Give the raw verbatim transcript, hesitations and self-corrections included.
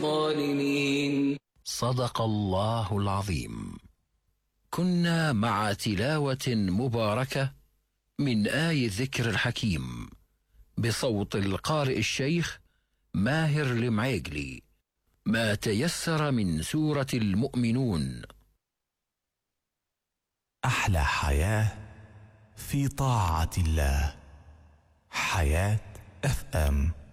الظالمين. صدق الله العظيم. كنا مع تلاوة مباركة من آي الذكر الحكيم بصوت القارئ الشيخ ماهر المعيقلي، ما تيسر من سورة المؤمنون. أحلى حياة في طاعة الله. حياة اف ام.